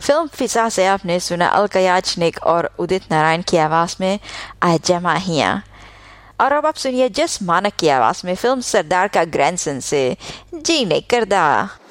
Film फिजा से आपने सुना अलका याग्निक और उदित नारायण की आवाज में आजा माहिया। और अब आप सुनिए जस मानक की आवाज में फिल्म सरदार का ग्रैंडसन से जी नहीं करदा।